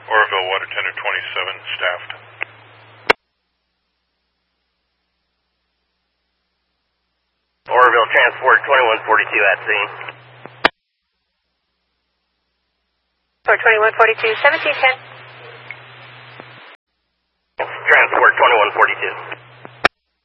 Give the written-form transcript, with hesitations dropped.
Oroville, Water Tender 27, staffed. Oroville, transport 2142 at scene. For 2142, 1710. Transport 2142.